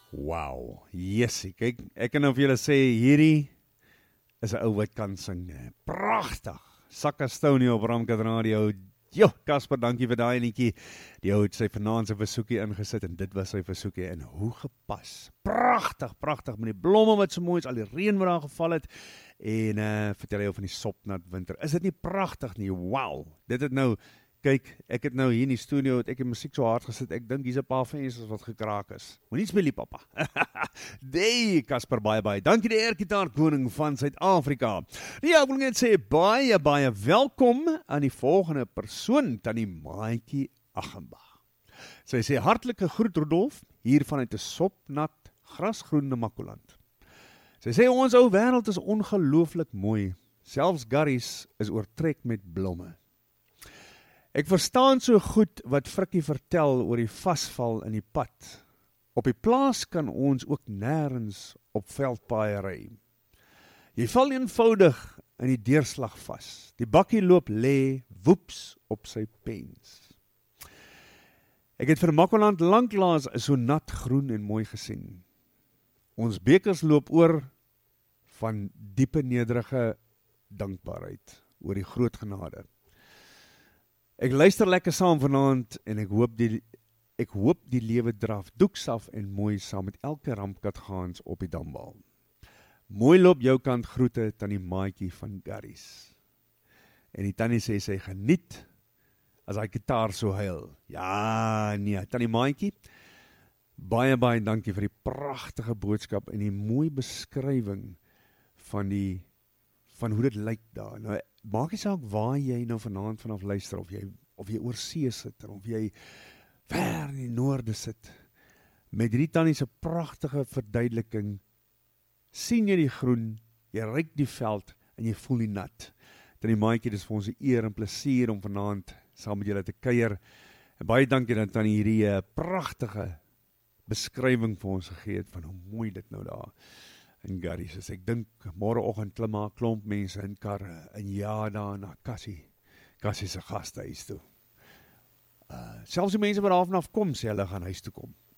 Wow, jessie, kyk, ek kan nou vir julle sê, hierdie is 'n ou wat kan sing, né? Pragtig, Saka Stoney op Ramkat Radio. Jo, Casper, dankie vir daai liedjie. Die ou het sy vanaand sy versoekie ingesit en dit was sy versoekie en hoe gepas. Pragtig, pragtig, met die blomme wat so mooi is, al die reën wat daar geval het en vertel jou van die sopnat winter. Is dit nie pragtig nie? Wow, dit het nou, kyk, ek het nou hier in die studio, het ek die musiek so hard gesit, ek dink hier's 'n paar vensters wat gekraak is. Moenie speel nie, papa. Hey, Casper, baie. Dankie die airgitaar koning van Suid-Afrika. Ja, ek wil net sê, baie welkom aan die volgende persoon, Tannie Maatjie Aghenbach. Sy sê, hartlike groet Rudolf, hier vanuit 'n sopnat, grasgroen Namakoland. Sy sê, ons ou wêreld is ongelooflik mooi, selfs garries is oortrek met blomme. Ek verstaan so goed wat Frikkie vertel oor die vasval in die pad. Op die plaas kan ons ook nêrens op veldpaaie ry. Jy val eenvoudig in die deurslag vas. Die bakkie loop lê woeps op sy pens. Ek het vir Makwaland lanklaas so nat groen en mooi gesien. Ons bekers loop oor van diepe nederige dankbaarheid oor die groot genade. Ek luister lekker saam vanaand en ek hoop die lewe draf doeksaf en mooi saam met elke rampkat gaans op die dambal. Mooi loop jou kant groete Tannie Maatjie van Garries. En die tannie sê sy geniet as hy gitaar so huil. Ja, nee, Tannie Maatjie, baie dankie vir die pragtige boodskap en die mooi beskrywing van hoe dit lyk daar. Nou, maak nie saak waar jy nou vanaand vanaf luister, of jy oor see sit, of jy ver in die noorde sit. Met hierdie tannie se pragtige verduideliking, sien jy die groen, jy ruik die veld, en jy voel die nat. Tannie Maatjie, dis vir ons 'n eer en plesier om vanaand saam met julle te kuier. En baie dankie dat Tannie hierdie pragtige beskrywing vir ons gegee het, van hoe mooi dit nou daar in Garries is. Ek dink, môreoggend klim maar 'n klomp mense in karre, en ja, daar na Cassie se gastehuis toe. Selfs die mense wat daar vanaf kom, sê hulle gaan huis toe kom.